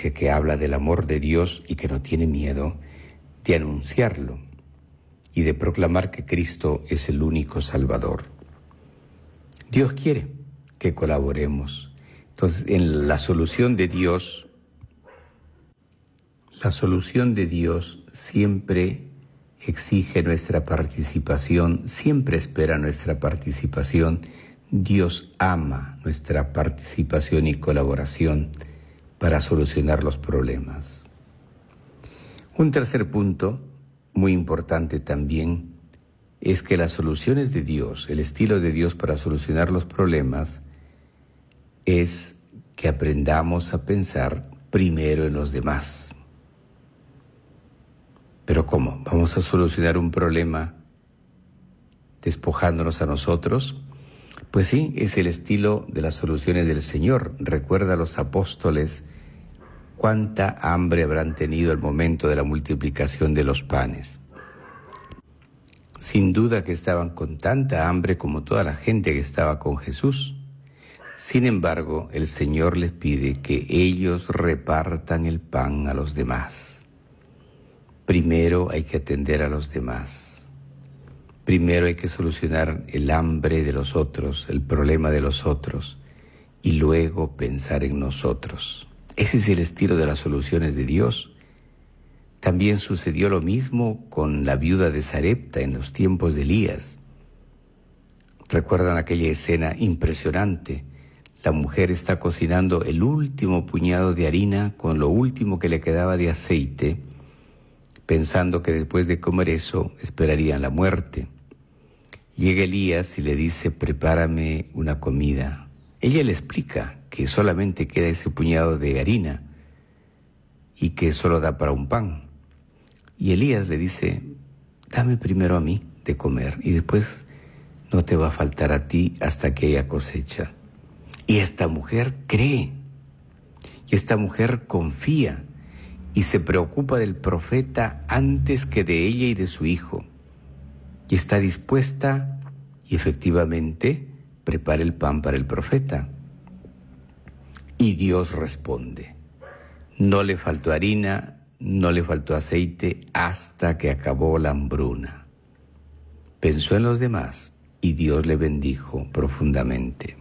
iglesia que habla del amor de Dios y que no tiene miedo de anunciarlo y de proclamar que Cristo es el único Salvador. Dios quiere que colaboremos. Entonces, en la solución de Dios siempre exige nuestra participación, siempre espera nuestra participación. Dios ama nuestra participación y colaboración para solucionar los problemas. Un tercer punto, muy importante también, es que las soluciones de Dios, el estilo de Dios para solucionar los problemas, es que aprendamos a pensar primero en los demás. Pero ¿cómo? ¿Vamos a solucionar un problema despojándonos a nosotros? Pues sí, es el estilo de las soluciones del Señor. Recuerda a los apóstoles cuánta hambre habrán tenido al momento de la multiplicación de los panes. Sin duda que estaban con tanta hambre como toda la gente que estaba con Jesús. Sin embargo, el Señor les pide que ellos repartan el pan a los demás. Primero hay que atender a los demás. Primero hay que solucionar el hambre de los otros, el problema de los otros, y luego pensar en nosotros. Ese es el estilo de las soluciones de Dios. También sucedió lo mismo con la viuda de Sarepta en los tiempos de Elías. ¿Recuerdan aquella escena impresionante? La mujer está cocinando el último puñado de harina con lo último que le quedaba de aceite, pensando que después de comer eso esperarían la muerte. Llega Elías y le dice: prepárame una comida. Ella le explica que solamente queda ese puñado de harina y que solo da para un pan. Y Elías le dice: dame primero a mí de comer y después no te va a faltar a ti hasta que haya cosecha. Y esta mujer cree, y esta mujer confía y se preocupa del profeta antes que de ella y de su hijo. Y está dispuesta y efectivamente prepara el pan para el profeta. Y Dios responde. No le faltó harina, no le faltó aceite hasta que acabó la hambruna. Pensó en los demás y Dios le bendijo profundamente.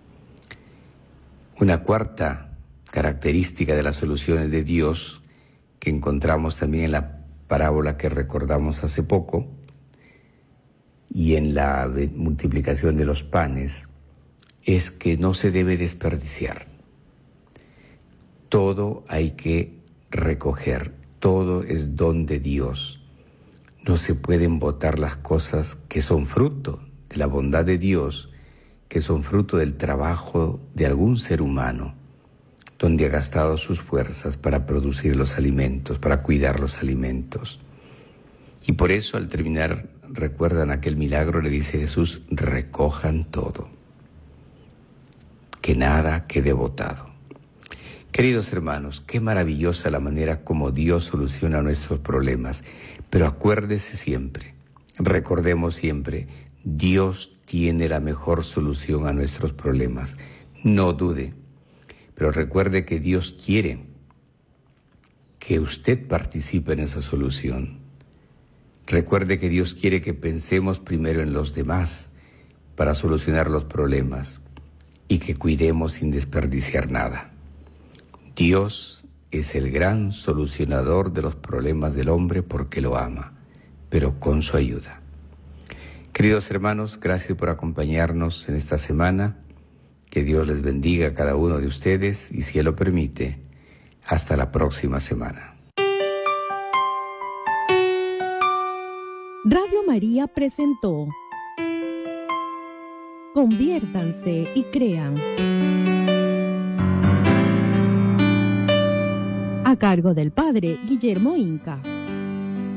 Una cuarta característica de las soluciones de Dios que encontramos también en la parábola que recordamos hace poco y en la multiplicación de los panes es que no se debe desperdiciar. Todo hay que recoger, todo es don de Dios. No se pueden botar las cosas que son fruto de la bondad de Dios, que son fruto del trabajo de algún ser humano, donde ha gastado sus fuerzas para producir los alimentos, para cuidar los alimentos. Y por eso al terminar, recuerdan aquel milagro, le dice Jesús: recojan todo, que nada quede botado. Queridos hermanos, qué maravillosa la manera como Dios soluciona nuestros problemas. Pero acuérdese siempre, recordemos siempre, Dios tiene la mejor solución a nuestros problemas. No dude, pero recuerde que Dios quiere que usted participe en esa solución. Recuerde que Dios quiere que pensemos primero en los demás para solucionar los problemas y que cuidemos sin desperdiciar nada. Dios es el gran solucionador de los problemas del hombre porque lo ama, pero con su ayuda. Queridos hermanos, gracias por acompañarnos en esta semana. Que Dios les bendiga a cada uno de ustedes y, si Él lo permite, hasta la próxima semana. Radio María presentó Conviértanse y crean, a cargo del Padre Guillermo Inca.